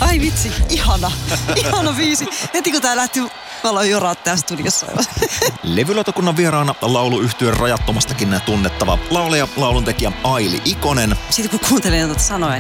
Ai vitsi, ihana biisi. Heti kun tää lähti, mä aloin joraa täällä studiossa. Levylautakunnan vieraana lauluyhtyön Rajattomastakin tunnettava laulaja, lauluntekijä Aili Ikonen. Sitten kun kuuntelin noita sanoja,